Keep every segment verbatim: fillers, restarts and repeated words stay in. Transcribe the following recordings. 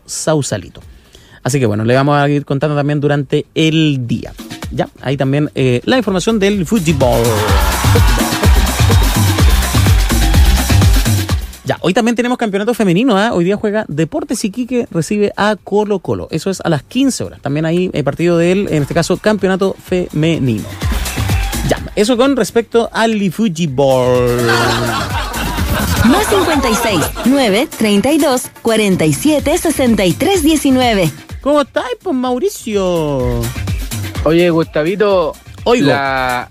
Sausalito. Así que bueno, le vamos a ir contando también durante el día. Ya, ahí también eh, la información del fútbol. Ya, hoy también tenemos campeonato femenino, ¿eh? Hoy día juega Deportes Iquique, recibe a Colo Colo. Eso es a las quince horas. También ahí el partido de él, en este caso, campeonato femenino. Ya, eso con respecto al fútbol. Más cincuenta y seis, nueve, treinta y dos, cuarenta y siete, sesenta y tres, diecinueve. ¿Cómo estás, pues, Mauricio? Oye, Gustavito, Oigo. La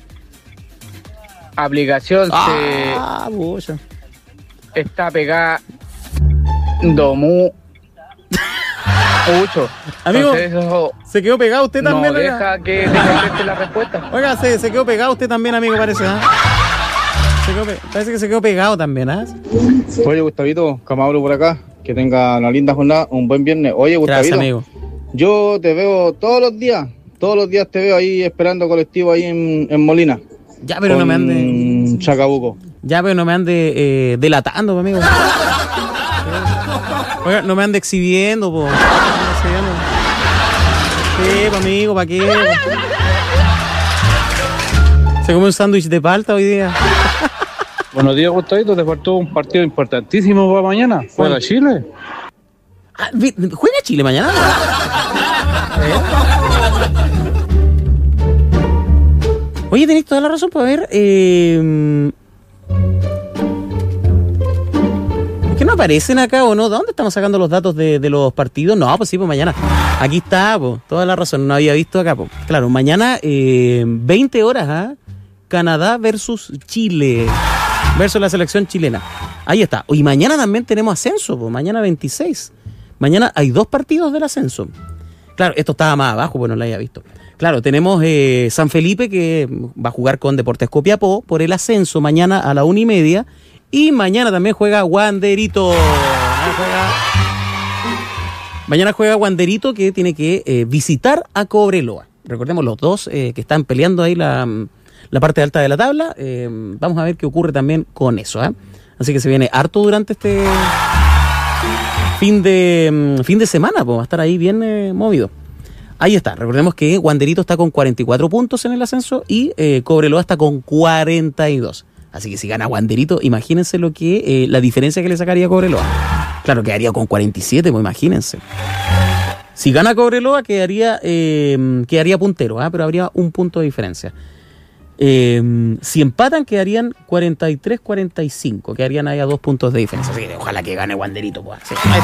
aplicación ah, se boya. está pegada domu mucho. Amigo, entonces eso se quedó pegado usted también. no oiga. deja que te conteste la respuesta. Oiga, se, se quedó pegado usted también, amigo, parece, ¿ah? Se quedó pe- parece que se quedó pegado también, ¿ah? Oye, Gustavito, Camauro por acá, que tenga una linda jornada, un buen viernes. Oye, Gustavito, Gracias, amigo. yo te veo todos los días, todos los días te veo ahí esperando colectivo ahí en, en Molina. Ya, pero no me ande... Chacabuco. Ya, pero no me ande eh, delatando, amigo. Oiga, no me ande exhibiendo, po. ¿Qué, po, amigo? ¿Para qué? Se come un sándwich de palta hoy día. Buenos días, Gustavito. Te faltó un partido importantísimo para mañana. ¿Juega Chile? Ah, ¿juega Chile mañana? ¿Eh? Oye, tenéis toda la razón para ver. Eh... ¿Es que no aparecen acá o no? ¿De dónde estamos sacando los datos de, de los partidos? No, pues sí, pues mañana. Aquí está, pues, toda la razón. No había visto acá, pues. Claro, mañana, eh, veinte horas, ¿ah? ¿eh? Canadá versus Chile. Versus la selección chilena. Ahí está. Y mañana también tenemos ascenso, pues. Mañana veintiséis. Mañana hay dos partidos del ascenso. Claro, esto estaba más abajo, pues no lo había visto. Claro, tenemos eh, San Felipe que va a jugar con Deportes Copiapó por el ascenso mañana a la una y media. Y mañana también juega Wanderito. Mañana juega, mañana juega Wanderito que tiene que eh, visitar a Cobreloa. Recordemos los dos eh, que están peleando ahí la, la parte alta de la tabla. Eh, vamos a ver qué ocurre también con eso. ¿eh? Así que se viene harto durante este fin de, fin de semana. Pues va a estar ahí bien eh, movido. Ahí está. Recordemos que Wanderito está con cuarenta y cuatro puntos en el ascenso y eh, Cobreloa está con cuarenta y dos. Así que si gana Wanderito, imagínense lo que eh, la diferencia que le sacaría a Cobreloa. Claro, quedaría con cuarenta y siete, pues imagínense. Si gana Cobreloa, quedaría, eh, quedaría puntero, ¿eh? Pero habría un punto de diferencia. Eh, si empatan, quedarían cuarenta y tres cuarenta y cinco. Quedarían ahí a dos puntos de diferencia. Así que ojalá que gane Wanderito. Pues. Sí, ahí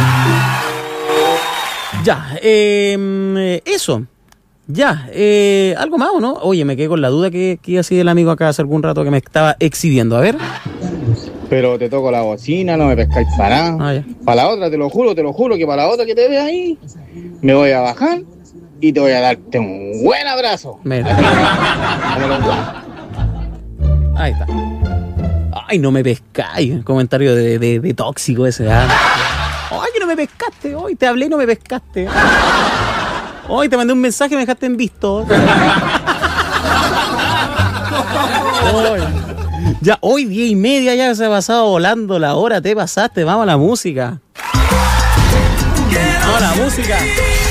está. Ya, eh, eso. Ya, eh, ¿algo más o no? Oye, me quedé con la duda que, que iba así el amigo acá hace algún rato que me estaba exhibiendo. A ver. Pero te toco la bocina, no me pescáis para nada. Ah, para la otra, te lo juro, te lo juro, que para la otra que te veas ahí, me voy a bajar y te voy a darte un buen abrazo. Mira. Ahí está. Ay, no me pescáis. Comentario de, de, de tóxico ese. ¿Ah? Ay, que no me pescaste. Hoy te hablé y no me pescaste. Hoy te mandé un mensaje y me dejaste en visto. Hoy. Ya, hoy diez y media ya se ha pasado volando la hora. Te pasaste. Vamos a la música. Vamos a la música.